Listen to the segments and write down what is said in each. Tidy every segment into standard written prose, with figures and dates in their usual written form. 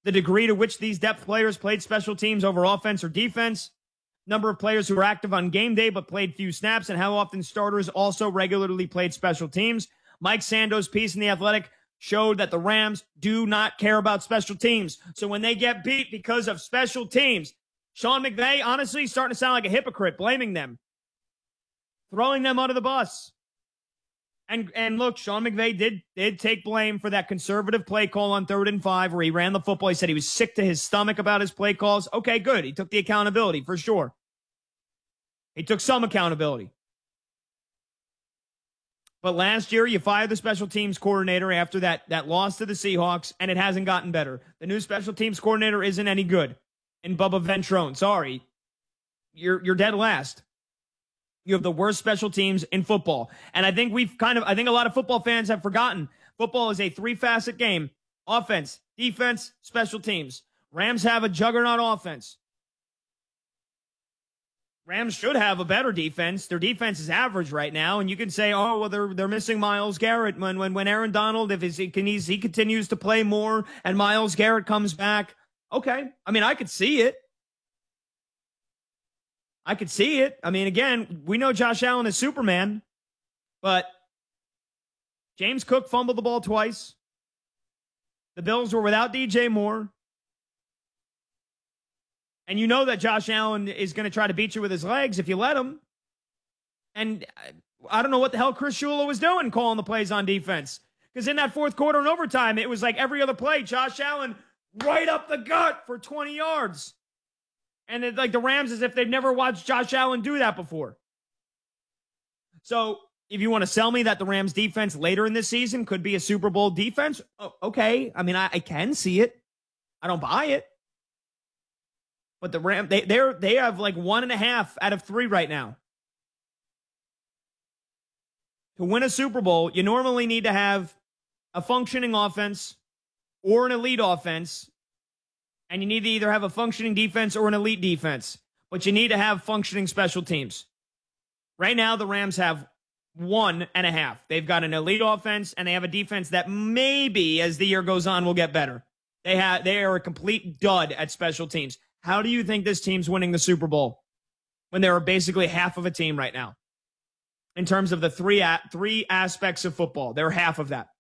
the degree to which these depth players played special teams over offense or defense, number of players who were active on game day but played few snaps, and how often starters also regularly played special teams. Mike Sando's piece in The Athletic showed that the Rams do not care about special teams. So when they get beat because of special teams, Sean McVay, honestly, starting to sound like a hypocrite, blaming them, throwing them under the bus. And look, Sean McVay did take blame for that conservative play call on 3rd and 5 where he ran the football. He said he was sick to his stomach about his play calls. Okay, good. He took the accountability for sure. He took some accountability. But last year, you fired the special teams coordinator after that loss to the Seahawks, and it hasn't gotten better. The new special teams coordinator isn't any good. And Bubba Ventrone, sorry, you're dead last. You have the worst special teams in football. And I think I think a lot of football fans have forgotten. Football is a 3-facet game. Offense, defense, special teams. Rams have a juggernaut offense. Rams should have a better defense. Their defense is average right now, and you can say, "Oh, well, they're missing Myles Garrett." When Aaron Donald, if he continues to play more, and Myles Garrett comes back, okay. I mean, I could see it. I mean, again, we know Josh Allen is Superman, but James Cook fumbled the ball twice. The Bills were without DJ Moore. And you know that Josh Allen is going to try to beat you with his legs if you let him. And I don't know what the hell Chris Shula was doing calling the plays on defense. Because in that fourth quarter and overtime, it was like every other play, Josh Allen right up the gut for 20 yards. And it's like the Rams as if they've never watched Josh Allen do that before. So if you want to sell me that the Rams defense later in this season could be a Super Bowl defense, okay. I mean, I can see it. I don't buy it. But the Rams, they have like 1.5 out of 3 right now. To win a Super Bowl, you normally need to have a functioning offense or an elite offense. And you need to either have a functioning defense or an elite defense. But you need to have functioning special teams. Right now, the Rams have 1.5. They've got an elite offense, and they have a defense that maybe, as the year goes on, will get better. They are a complete dud at special teams. How do you think this team's winning the Super Bowl when they're basically half of a team right now? In terms of the three aspects of football, they're half of that.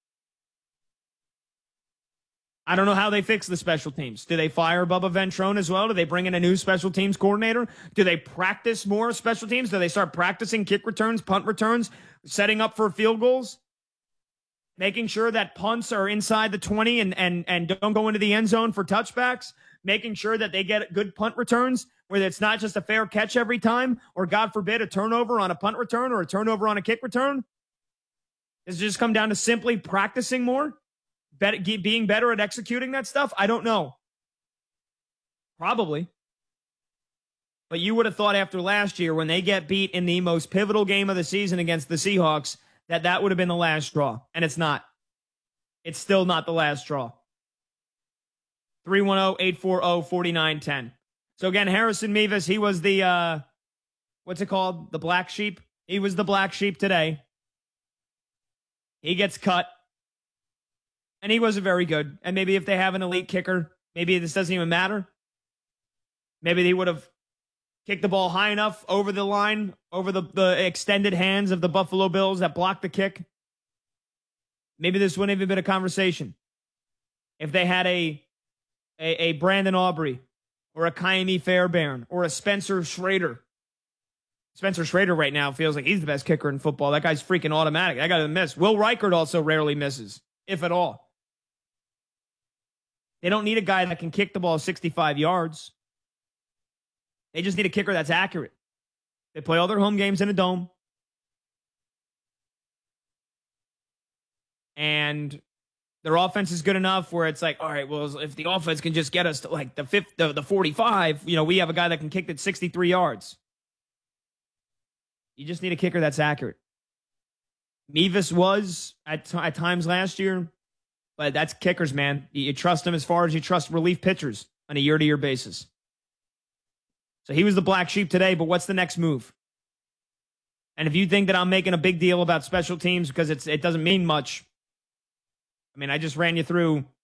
I don't know how they fix the special teams. Do they fire Bubba Ventrone as well? Do they bring in a new special teams coordinator? Do they practice more special teams? Do they start practicing kick returns, punt returns, setting up for field goals? Making sure that punts are inside the 20 and don't go into the end zone for touchbacks? Making sure that they get good punt returns where it's not just a fair catch every time, or God forbid, a turnover on a punt return or a turnover on a kick return? Does it just come down to simply practicing more? Being better at executing that stuff? I don't know. Probably. But you would have thought after last year, when they get beat in the most pivotal game of the season against the Seahawks, that would have been the last straw. And it's not. It's still not the last straw. 310-840-4910. So again, Harrison Mevis, he was the, what's it called? The black sheep. He was the black sheep today. He gets cut. And he wasn't very good. And maybe if they have an elite kicker, maybe this doesn't even matter. Maybe they would have kicked the ball high enough over the line, over the extended hands of the Buffalo Bills that blocked the kick. Maybe this wouldn't even been a conversation. If they had a Brandon Aubrey or a Kaimi Fairbairn or a Spencer Schrader. Spencer Schrader right now feels like he's the best kicker in football. That guy's freaking automatic. That guy doesn't miss. Will Reichert also rarely misses, if at all. They don't need a guy that can kick the ball 65 yards. They just need a kicker that's accurate. They play all their home games in a dome. And their offense is good enough where it's like, all right, well, if the offense can just get us to like the 45, we have a guy that can kick at 63 yards. You just need a kicker that's accurate. Mevis was at times last year, but that's kickers, man. You trust them as far as you trust relief pitchers on a year-to-year basis. So he was the black sheep today, but what's the next move? And if you think that I'm making a big deal about special teams because it doesn't mean much, I mean, I just ran you through